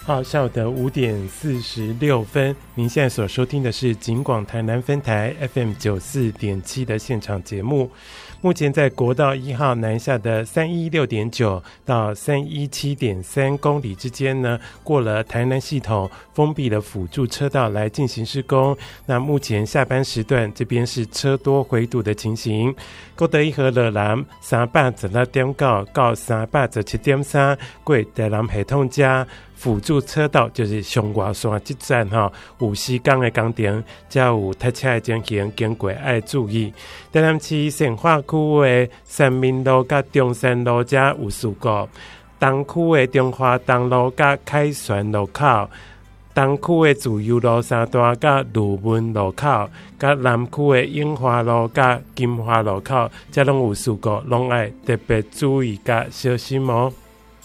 好，下午的5:46，您现在所收听的是警广台南分台 FM94.7 的现场节目。目前在国道1号南下的316.9到317.3公里之间呢，过了台南系统封闭的辅助车道来进行施工。那目前下班时段这边是车多回堵的情形。国道1号落南316.9到317.3过台南系统加辅助车道，就是上外线这站有施工的工程，才有塞车的情形，经过要注意。台南市善化区的三民路甲中山路这有事故，东区的中华东路甲凯旋路口，东区的自由路三段甲鲁文路口，甲南区的永华路甲金华路口，这拢有事故，拢要特别注意甲小心哦。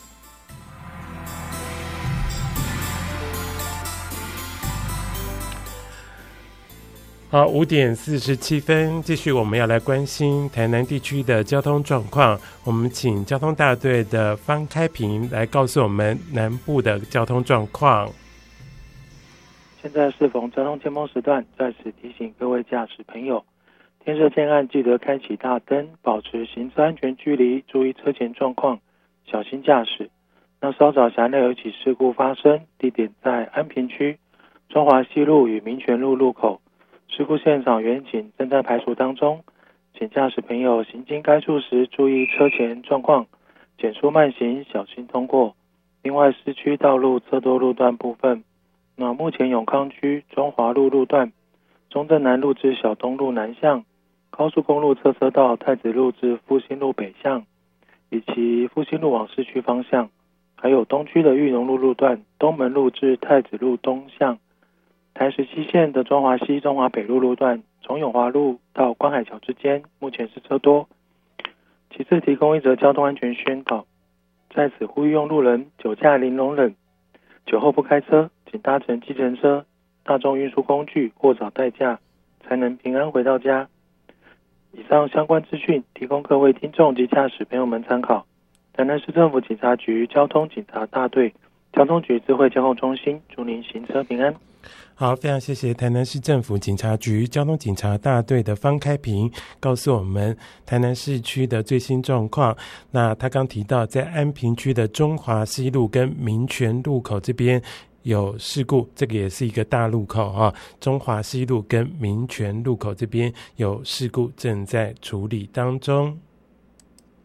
好，5:47，继续我们要来关心台南地区的交通状况。我们请交通大队的方开平来告诉我们南部的交通状况。 现在适逢交通尖峰时段，在此提醒各位驾驶朋友，天色渐暗，记得开启大灯，保持行车安全距离，注意车前状况，小心驾驶。那稍早辖内有一起事故发生，地点在安平区中华西路与民权路路口。事故现场员警正在排除当中，请驾驶朋友行经该处时注意车前状况，减速慢行，小心通过。另外，市区道路侧多路段部分，那目前永康区中华路路段、中正南路至小东路南向、高速公路侧车道太子路至复兴路北向，以及复兴路往市区方向，还有东区的裕农路路段、东门路至太子路东向。台17线的中华西、中华北路路段，从永华路到观海桥之间，目前是车多。其次，提供一则交通安全宣导，在此呼吁用路人酒驾零容忍，酒后不开车，请搭乘计程车、大众运输工具或找代驾，才能平安回到家。以上相关资讯提供各位听众及驾驶朋友们参考。台南市政府警察局交通警察大队、交通局智慧交通中心，祝您行车平安。 好，非常谢谢台南市政府警察局交通警察大队的方开平告诉我们台南市区的最新状况。那他刚提到在安平区的中华西路跟民权路口这边有事故，这个也是一个大路口中华西路跟民权路口这边有事故，正在处理当中。